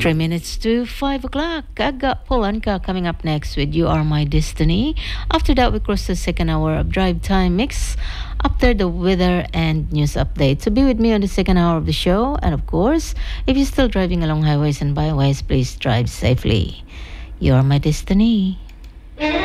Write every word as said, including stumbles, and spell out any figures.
Three minutes to five o'clock. I got Polanka coming up next with You Are My Destiny. After that, we cross the second hour of Drive Time Mix. After the weather and news update. So be with me on the second hour of the show. And of course, if you're still driving along highways and byways, please drive safely. You Are My Destiny.